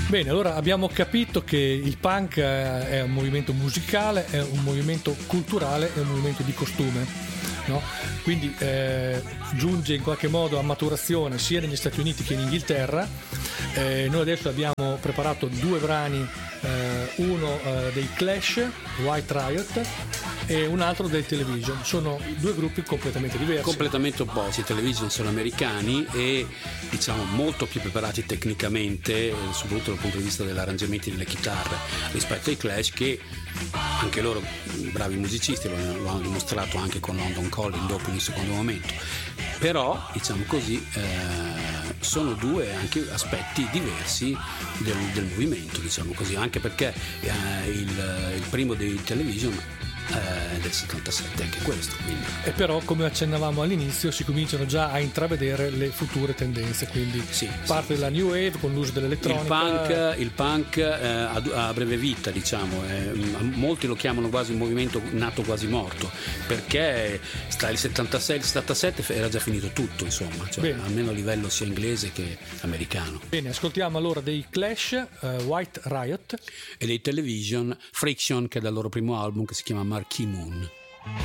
Bene, allora abbiamo capito che il punk è un movimento musicale, è un movimento culturale, è un movimento di costume, no? Quindi giunge in qualche modo a maturazione sia negli Stati Uniti che in Inghilterra. Noi adesso abbiamo preparato due brani, uno dei Clash, White Riot, e un altro dei Television. Sono due gruppi completamente diversi, completamente opposti. I Television sono americani e diciamo molto più preparati tecnicamente, soprattutto dal punto di vista dell'arrangiamento delle chitarre, rispetto ai Clash, che anche loro bravi musicisti, lo hanno dimostrato anche con London Calling dopo in un secondo momento, però diciamo così sono due anche aspetti diversi del movimento, diciamo così, anche perché il primo dei Television del 77 anche questo, quindi. E però, come accennavamo all'inizio, si cominciano già a intravedere le future tendenze, quindi parte della new wave con l'uso dell'elettronica. Il punk a breve vita, diciamo, molti lo chiamano quasi un movimento nato quasi morto, perché tra il 76 e il 77 era già finito tutto, insomma, cioè, almeno a livello sia inglese che americano. Bene, ascoltiamo allora dei Clash, White Riot, e dei Television, Friction, che è dal loro primo album, che si chiama Marquee Moon.